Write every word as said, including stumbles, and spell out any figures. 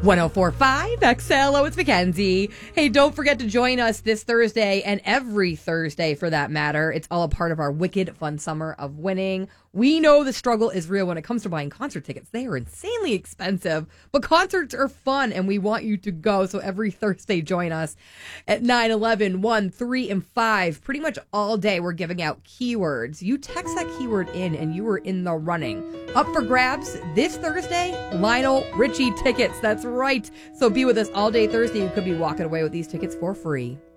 one oh four point five X L. Oh, it's Mackenzie. Hey, don't forget to join us this Thursday and every Thursday for that matter. It's all a part of our wicked fun summer of winning. We know the struggle is real when it comes to buying concert tickets. They are insanely expensive, but concerts are fun and we want you to go. So every Thursday, join us at nine, eleven, one, three, and five. Pretty much all day we're giving out keywords. You text that keyword in and you are in the running. Up for grabs this Thursday, Lionel Richie tickets. That's right. So be with us all day Thursday. You could be walking away with these tickets for free.